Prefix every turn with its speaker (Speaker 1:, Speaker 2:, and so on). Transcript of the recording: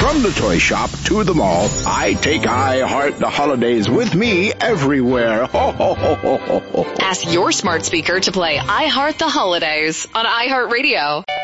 Speaker 1: From the toy shop to the mall, I take iHeart the holidays with me everywhere. Ho, ho, ho, ho, ho, ho.
Speaker 2: Ask your smart speaker to play iHeart the Holidays on iHeartRadio.